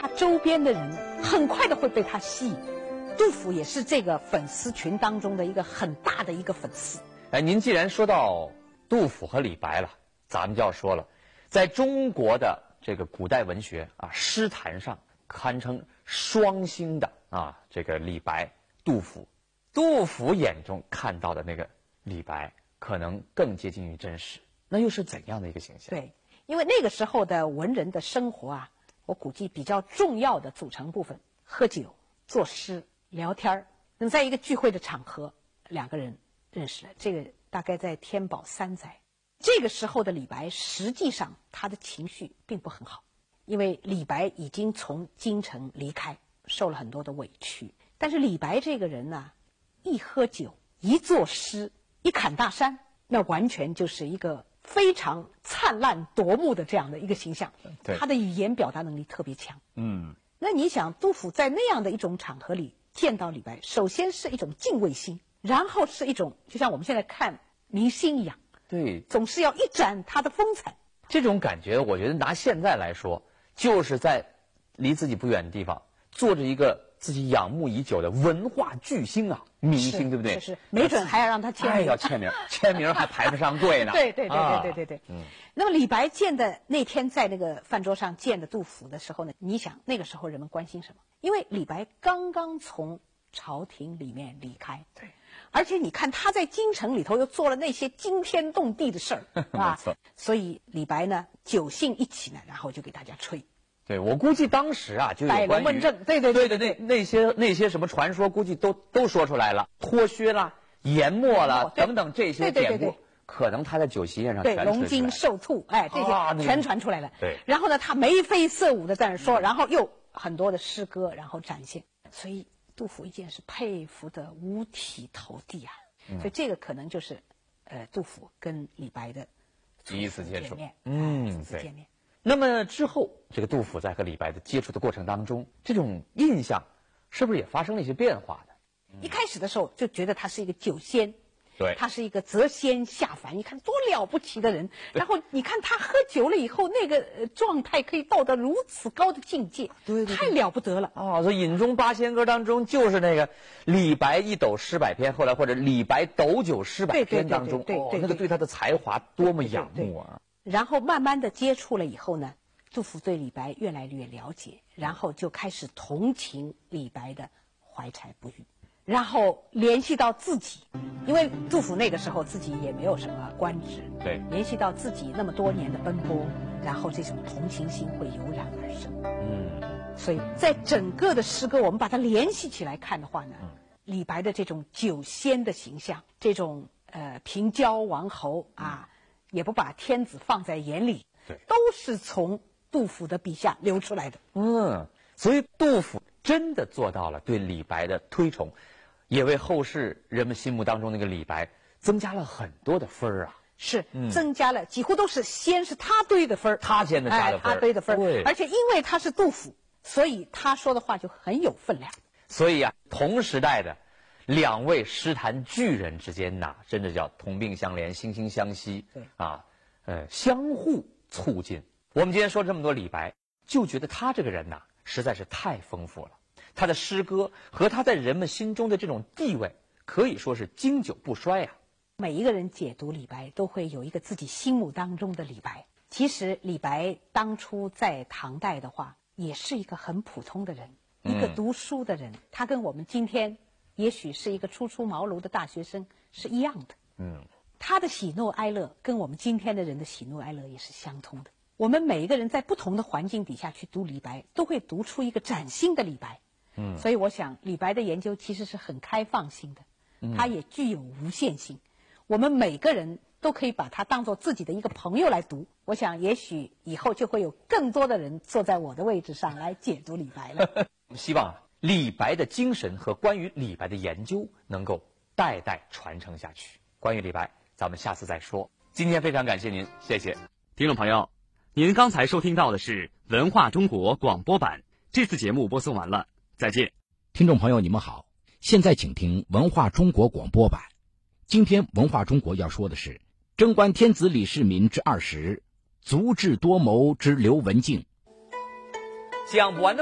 他周边的人很快的会被他吸引。杜甫也是这个粉丝群当中的一个很大的一个粉丝。 哎，您既然说到杜甫和李白了，咱们就要说了，在中国的这个古代文学啊诗坛上，堪称双星的啊这个李白、杜甫。杜甫眼中看到的那个李白，可能更接近于真实。那又是怎样的一个形象？ 对，因为那个时候的文人的生活啊，我估计比较重要的组成部分，喝酒、作诗、聊天儿。那么在一个聚会的场合，两个人认识了，这个大概在天宝3载。这个时候的李白，实际上他的情绪并不很好，因为李白已经从京城离开，受了很多的委屈。但是李白这个人呢，一喝酒，一作诗，一侃大山，那完全就是一个非常灿烂夺目的这样的一个形象。他的语言表达能力特别强。那你想，杜甫在那样的一种场合里见到李白，首先是一种敬畏心，然后是一种就像我们现在看明星一样， 对， 总是要一展他的风采。 这种感觉，我觉得拿现在来说，就是在离自己不远的地方坐着一个自己仰慕已久的文化巨星啊，明星，对不对？ 是，没准还要让他签名。 要签名，签名还排不上队呢。 对。那么李白见的那天在那个饭桌上见的杜甫的时候呢，你想那个时候人们关心什么？因为李白刚刚从朝廷里面离开，对，而且你看他在京城里头又做了那些惊天动地的事儿，啊，所以李白呢酒兴一起呢，然后就给大家吹。 对，我估计当时啊，就有摆龙门阵，对， 那些什么传说，估计都说出来了，脱靴啦、研墨啦等等这些典故，可能他在酒席宴上对龙筋兽兔，哎，这些全传出来了。 对， 然后呢，他眉飞色舞的在那说，然后又很多的诗歌，然后展现。所以杜甫一见是佩服的五体投地啊。所以这个可能就是杜甫跟李白的第一次接触。 初次见面。 那么之后，这个杜甫在和李白的接触的过程当中，这种印象是不是也发生了一些变化呢？ 一开始的时候就觉得他是一个酒仙， 对， 他是一个谪仙下凡，你看多了不起的人。然后你看他喝酒了以后，那个状态可以到达如此高的境界，对，太了不得了啊！所以饮中八仙歌当中就是那个李白一斗诗百篇，后来或者李白斗酒诗百篇当中，那个对他的才华多么仰慕啊！ 然后慢慢的接触了以后呢，杜甫对李白越来越了解，然后就开始同情李白的怀才不遇，然后联系到自己，因为杜甫那个时候自己也没有什么官职， 对， 联系到自己那么多年的奔波，然后这种同情心会油然而生。所以在整个的诗歌我们把它联系起来看的话呢，李白的这种酒仙的形象，这种平交王侯啊，也不把天子放在眼里， 对， 都是从杜甫的笔下流出来的。 所以杜甫真的做到了对李白的推崇，也为后世人们心目当中那个李白增加了很多的分儿啊。 是，增加了，几乎都是先是他堆的分儿， 他先的加的分儿， 他堆的分儿。 对， 而且因为他是杜甫，所以他说的话就很有分量。 所以啊，同时代的两位诗坛巨人之间呐，真的叫同病相怜，惺惺相惜。 对啊，相互促进。我们今天说这么多李白，就觉得他这个人呐，实在是太丰富了。他的诗歌和他在人们心中的这种地位，可以说是经久不衰啊。 每一个人解读李白，都会有一个自己心目当中的李白。其实李白当初在唐代的话，也是一个很普通的人，一个读书的人。他跟我们今天也许是一个初出茅庐的大学生是一样的。他的喜怒哀乐跟我们今天的人的喜怒哀乐也是相通的。我们每一个人在不同的环境底下去读李白，都会读出一个崭新的李白。所以我想李白的研究其实是很开放性的，它也具有无限性。我们每个人都可以把它当做自己的一个朋友来读。我想也许以后就会有更多的人坐在我的位置上来解读李白了。 希望李白的精神和关于李白的研究能够代代传承下去。关于李白，咱们下次再说。今天非常感谢您，谢谢。 听众朋友，您刚才收听到的是文化中国广播版，这次节目播送完了，再见。 听众朋友你们好，现在请听文化中国广播版。今天文化中国要说的是贞观天子李世民之20，足智多谋之刘文静。 讲不完的